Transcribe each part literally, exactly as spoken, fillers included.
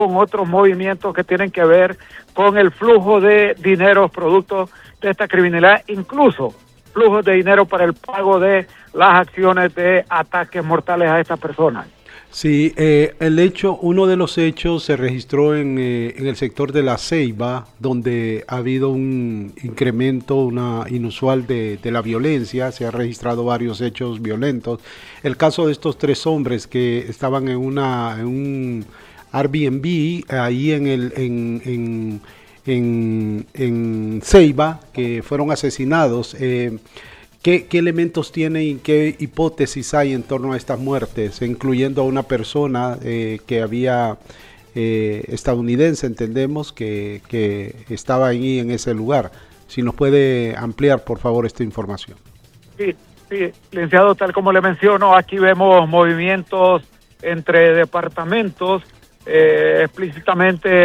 con otros movimientos que tienen que ver con el flujo de dinero producto de esta criminalidad, incluso flujos de dinero para el pago de las acciones de ataques mortales a estas personas. Sí, eh, el hecho, uno de los hechos se registró en, eh, en el sector de La Ceiba, donde ha habido un incremento una inusual de, de la violencia, se han registrado varios hechos violentos. El caso de estos tres hombres que estaban en, una, en un Airbnb ahí en, el, en, en, en, en Ceiba, que fueron asesinados. Eh, ¿Qué, ¿Qué elementos tiene y qué hipótesis hay en torno a estas muertes, incluyendo a una persona eh, que había eh, estadounidense, entendemos, que, que estaba ahí en ese lugar? Si nos puede ampliar, por favor, esta información. Sí, sí, licenciado, tal como le menciono, aquí vemos movimientos entre departamentos, eh, explícitamente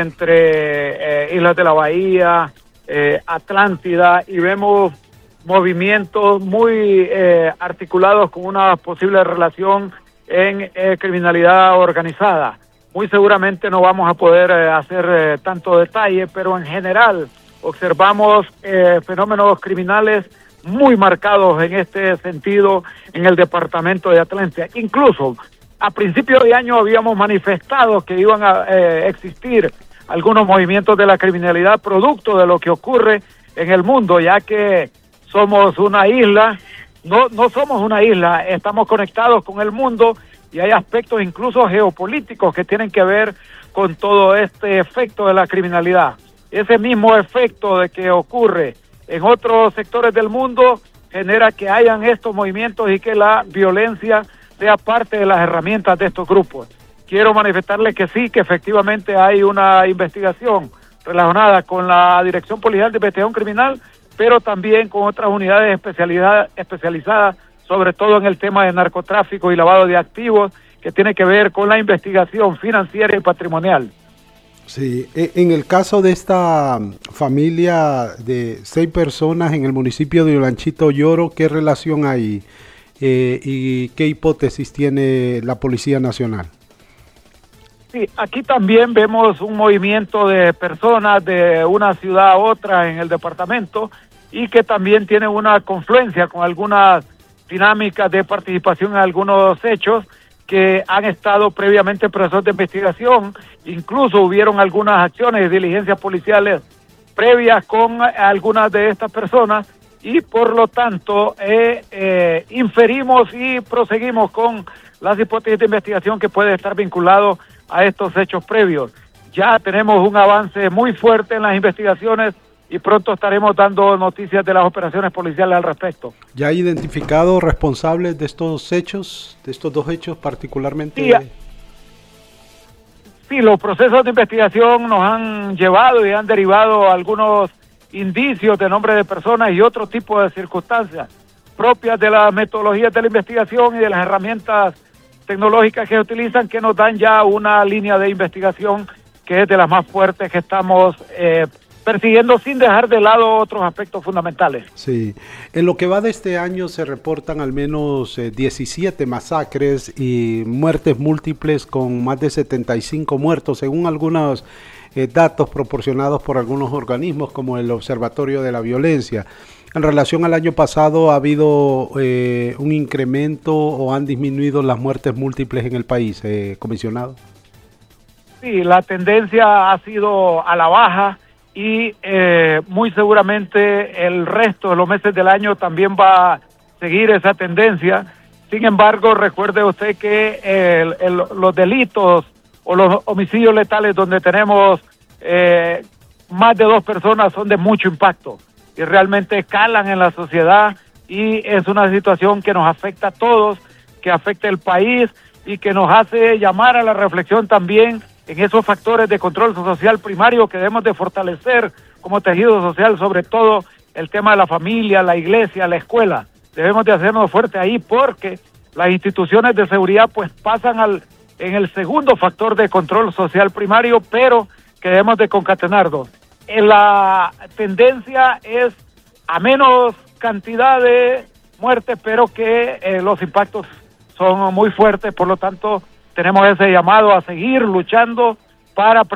entre eh, Islas de la Bahía, eh, Atlántida, y vemos movimientos muy eh, articulados con una posible relación en eh, criminalidad organizada. Muy seguramente no vamos a poder eh, hacer eh, tanto detalle, pero en general observamos eh, fenómenos criminales muy marcados en este sentido en el departamento de Atlántida. Incluso a principios de año habíamos manifestado que iban a eh, existir algunos movimientos de la criminalidad producto de lo que ocurre en el mundo, ya que somos una isla, no, no somos una isla, estamos conectados con el mundo y hay aspectos incluso geopolíticos que tienen que ver con todo este efecto de la criminalidad. Ese mismo efecto de que ocurre en otros sectores del mundo genera que hayan estos movimientos y que la violencia sea parte de las herramientas de estos grupos. Quiero manifestarles que sí, que efectivamente hay una investigación relacionada con la Dirección Policial de Investigación Criminal, pero también con otras unidades especialidad, especializadas, sobre todo en el tema de narcotráfico y lavado de activos, que tiene que ver con la investigación financiera y patrimonial. Sí, en el caso de esta familia de seis personas en el municipio de Olanchito Lloro, ¿qué relación hay eh, y qué hipótesis tiene la Policía Nacional? Sí, aquí también vemos un movimiento de personas de una ciudad a otra en el departamento y que también tiene una confluencia con algunas dinámicas de participación en algunos hechos que han estado previamente en procesos de investigación. Incluso hubieron algunas acciones de diligencias policiales previas con algunas de estas personas y por lo tanto eh, eh, inferimos y proseguimos con las hipótesis de investigación que puede estar vinculado a estos hechos previos. Ya tenemos un avance muy fuerte en las investigaciones y pronto estaremos dando noticias de las operaciones policiales al respecto. ¿Ya hay identificado responsables de estos hechos, de estos dos hechos particularmente? Sí, sí, los procesos de investigación nos han llevado y han derivado algunos indicios de nombre de personas y otro tipo de circunstancias propias de las metodologías de la investigación y de las herramientas tecnológicas que se utilizan, que nos dan ya una línea de investigación que es de las más fuertes que estamos eh, persiguiendo sin dejar de lado otros aspectos fundamentales. Sí, en lo que va de este año se reportan al menos eh, diecisiete masacres y muertes múltiples con más de setenta y cinco muertos, según algunos eh, datos proporcionados por algunos organismos como el Observatorio de la Violencia. En relación al año pasado, ¿ha habido eh, un incremento o han disminuido las muertes múltiples en el país, eh, comisionado? Sí, la tendencia ha sido a la baja y eh, muy seguramente el resto de los meses del año también va a seguir esa tendencia. Sin embargo, recuerde usted que el, el, los delitos o los homicidios letales donde tenemos eh, más de dos personas son de mucho impacto y realmente calan en la sociedad y es una situación que nos afecta a todos, que afecta al país y que nos hace llamar a la reflexión también en esos factores de control social primario que debemos de fortalecer como tejido social, sobre todo el tema de la familia, la iglesia, la escuela. Debemos de hacernos fuerte ahí porque las instituciones de seguridad pues pasan al en el segundo factor de control social primario, pero que debemos de concatenarnos. En la tendencia es a menos cantidad de muertes, pero que eh, los impactos son muy fuertes, por lo tanto tenemos ese llamado a seguir luchando para